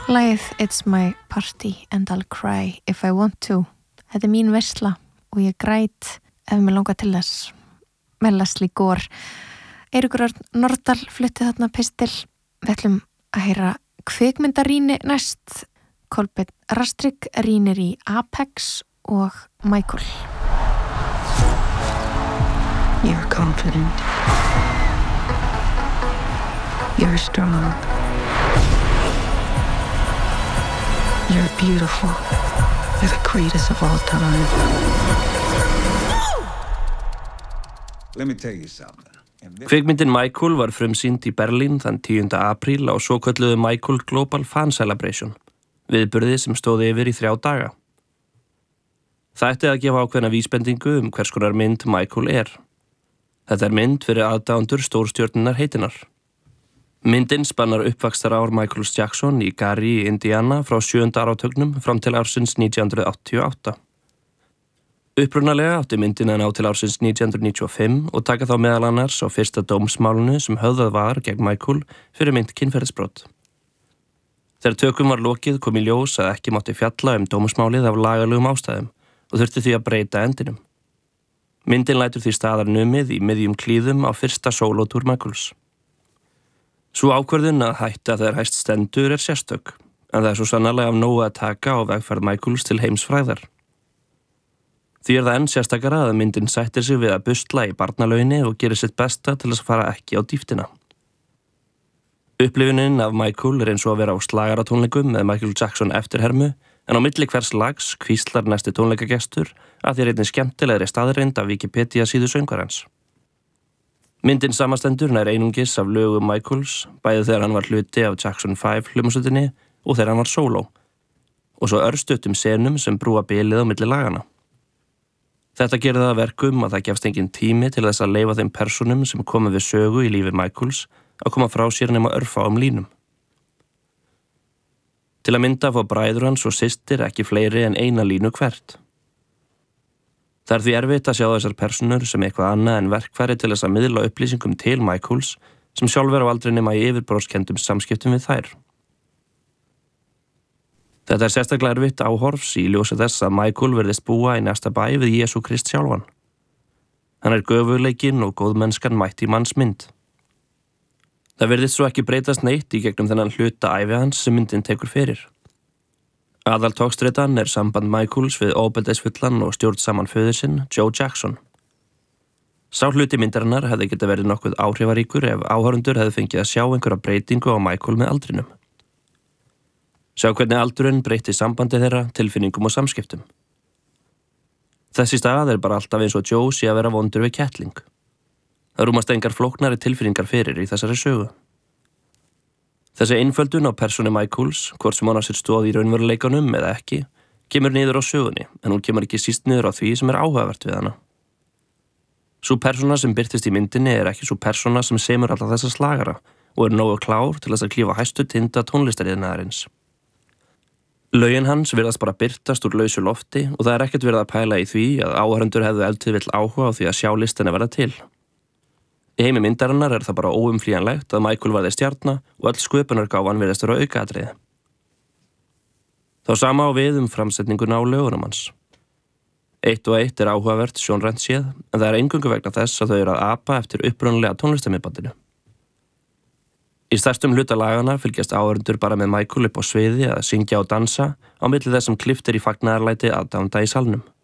Lagið It's my party and I'll cry if I want to. Þetta mín veisla og ég græt ef mér langar til þess. Með Leslie Gore. Eiríkur Örn Norðdal flutti þarna pistil. Við ætlum að heyra kvikmyndarýni næst. Kolbeinn Rastrik rýnir í Apex og Michael. You're confident. You're strong. You're beautiful. You're the greatest of all time. Let me tell you something. Kvikmyndin Michael var frumsýnd í Berlín þann 10. apríl á svokölluðu Michael Global Fan Celebration, viðburði sem stóði yfir í 3 daga. Það ætti að gefa ákveðna vísbendingu hvers konar mynd Michael er. Þetta mynd fyrir aðdáendur stórstjörnunnar heitinnar. Myndin spannar uppvaxtarár Michael Jackson í Gary, Indiana frá 7. áratugnum fram til ársins 1988. Upprunalega átti myndin að ná til ársins 1995 og taka þá meðal annars á fyrsta dómsmálinu sem höfðað var gegn Michael fyrir mynd kynferðisbrot. Þegar tökum var lokið kom í ljós að ekki mátti fjalla dómsmálið af lagalegum ástæðum og þurfti því að breyta endinum. Myndin lætur því staðar numið í miðjum klíðum á fyrsta sólótúr Michaels. Sú ákvörðun að hætta þegar hæst stendur sérstök, en það svo sannarlega af nógu að taka á vegferð Michaels til heimsfræðar. Því það enn sérstakara að myndin sættir sig við að busla í barnalauginni og gerir sitt besta til þess að fara ekki á dýptina. Upplifunin af Michael eins og að vera á slagaratónleikum með Michael Jackson eftirhermu, en á milli hvers lags hvíslar næsti tónleikagestur að því einnig skemmtilegri staðreind af Wikipedia síðu söngvarans. Myndin samastendur nær einungis af lögum Michaels, bæði þegar hann var hluti af Jackson 5 hljómsveitinni og þegar hann var sóló, og svo örstuttum senum sem brúa bilið á milli lagana. Þetta gerir það að verkum að það gefst engin tími til þess að leyfa þeim personum sem komu við sögu í lífi Michaels að koma frá sér nema örfáum línum. Til að mynda fá bræður hans og systir ekki fleiri en eina línu hvert. Það er því erfitt að sjá þessar personur sem eitthvað annað en verkfæri til þess að miðla upplýsingum til Michaels sem sjálfur á aldrei nema í yfirbróðskendum samskiptum við þær. Þetta er sérstaklega erfitt áhorfs í ljósi þess að Michael virðist búa í næsta bæ við Jesú Krist sjálfan. Hann er göfugleikinn og góðmennskan mætt í manns mynd. Það virðist svo ekki breytast neitt í gegnum þennan hluta ævi hans sem myndin tekur fyrir. Aðaltókstreitan er samband Michaels við ofbeldisfullan og stjórnsaman föður sinn, Joe Jackson. Sá hluti myndarinnar hefði getað verið nokkuð áhrifaríkur ef áhorfendur hefði fengið að sjá einhverja breytingu á Michael með aldrinum. Sjá hvernig aldurinn breytti sambandi þeirra, tilfinningum og samskiptum. Þess í stað er bara alltaf eins og Joe sé að vera vondur við kettling. Það rúmast engar flóknari tilfinningar fyrir í þessari sögu. Þessi einföldun á persónu Michaels, hvort sem hann á sér stóð í raunveruleikanum eða ekki, kemur niður á sögunni, en hún kemur ekki síst niður á því sem er áhugavert við hana. Sú persóna sem birtist í myndinni er ekki sú persóna sem semur alla þessa slagara og er nógu klár til þess að klífa hæstu tinda tónlistariðnaðarins. Lögin hans virðast bara birtast úr lausu lofti og það er ekkert verið að pæla í því að áhorfendur hefðu ef til vill áhuga á því að sjá listina verða til. Í heimi myndarinnar er það bara óumflýjanlegt að Michael varði stjarna og öll sköpunargáfan virðist vera aukaatriði. Þá sama á við framsetninguna á lögunum hans. Eitt og eitt er áhugavert sjónrænt séð, en það er eingöngu vegna þess að þau eru að apa eftir upprunalega tónlistarmiðbandinu. Í stærstum hluta lagana fylgjast áhorfendur bara með Michael upp á sviði að syngja og dansa á milli þess sem klippt er í fagnaðarlæti aðdáenda í salnum.